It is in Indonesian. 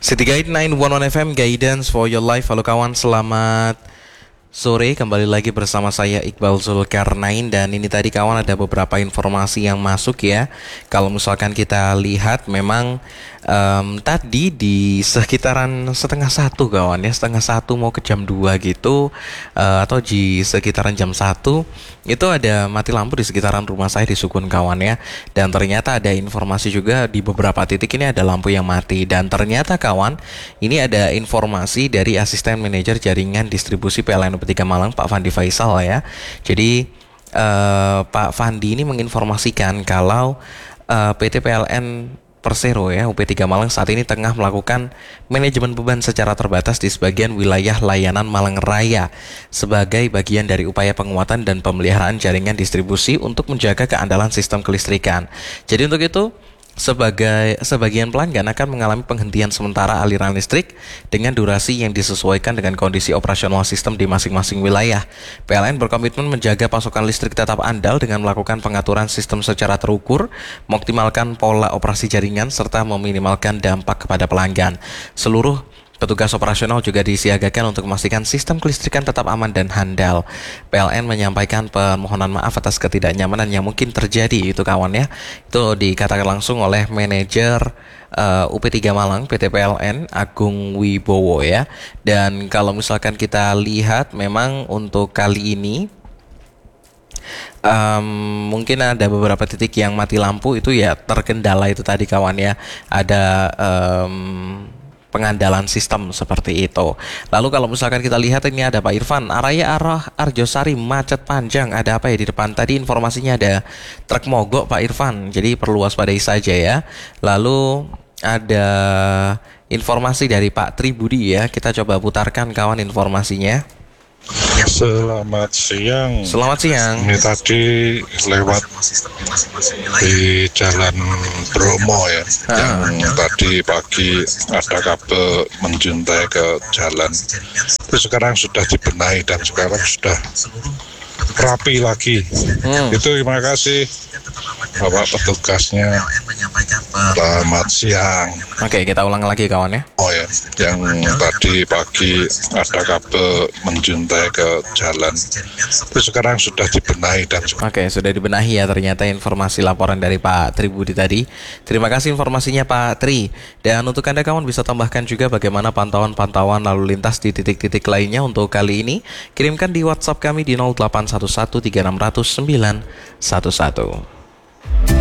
City Guide 911 FM, Guidance for Your Life. Halo kawan, selamat sore. Kembali lagi bersama saya Iqbal Zulkarnain. Dan ini tadi kawan ada beberapa informasi yang masuk ya. Kalau misalkan kita lihat memang tadi di sekitaran setengah satu kawan ya, setengah satu mau ke jam 2 gitu, atau di sekitaran jam 1 itu ada mati lampu di sekitaran rumah saya di Sukun kawan ya. Dan ternyata ada informasi juga di beberapa titik ini ada lampu yang mati. Dan ternyata kawan, ini ada informasi dari asisten manajer jaringan distribusi PLN UP3 Malang, Pak Fandi Faisal ya. Jadi Pak Fandi ini menginformasikan kalau PT PLN Persero ya UP3 Malang saat ini tengah melakukan manajemen beban secara terbatas di sebagian wilayah layanan Malang Raya sebagai bagian dari upaya penguatan dan pemeliharaan jaringan distribusi untuk menjaga keandalan sistem kelistrikan. Jadi untuk itu sebagian pelanggan akan mengalami penghentian sementara aliran listrik dengan durasi yang disesuaikan dengan kondisi operasional sistem di masing-masing wilayah. PLN berkomitmen menjaga pasokan listrik tetap andal dengan melakukan pengaturan sistem secara terukur, mengoptimalkan pola operasi jaringan, serta meminimalkan dampak kepada pelanggan. Seluruh petugas operasional juga disiagakan untuk memastikan sistem kelistrikan tetap aman dan handal. PLN menyampaikan permohonan maaf atas ketidaknyamanan yang mungkin terjadi itu kawan ya. Itu dikatakan langsung oleh manajer UP3 Malang PT PLN Agung Wibowo ya. Dan kalau misalkan kita lihat memang untuk kali ini mungkin ada beberapa titik yang mati lampu itu ya terkendala itu tadi kawan ya. Ada pengandalan sistem seperti itu. Lalu kalau misalkan kita lihat ini ada Pak Irfan, arah Arjosari macet panjang. Ada apa ya di depan? Tadi informasinya ada truk mogok Pak Irfan. Jadi perlu waspadai saja ya. Lalu ada informasi dari Pak Tribudi ya. Kita coba putarkan kawan informasinya. Selamat siang. Selamat siang. Ini tadi lewat di Jalan Bromo ya. Yang tadi pagi ada kabel menjuntai ke jalan. Itu sekarang sudah dibenahi dan sekarang sudah rapi lagi. Itu terima kasih Bapak petugasnya. Selamat siang. Oke, kita ulang lagi kawan ya. Oh ya, yang tadi pagi ada kabel menjuntai ke jalan. Itu sekarang sudah dibenahi dan Oke, sudah dibenahi ya ternyata informasi laporan dari Pak Tribudi tadi. Terima kasih informasinya Pak Tri. Dan untuk Anda kawan bisa tambahkan juga bagaimana pantauan lalu lintas di titik-titik lainnya untuk kali ini. Kirimkan di WhatsApp kami di 0811 3600 911.